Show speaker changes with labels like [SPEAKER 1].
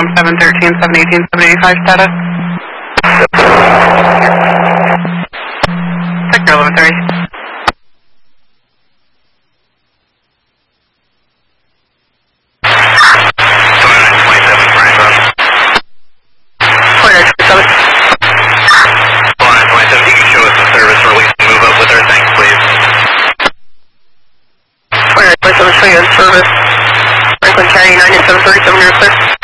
[SPEAKER 1] AM 713, 718, 785 status. Sector 1130. Service. Franklin County 9737, you're clear.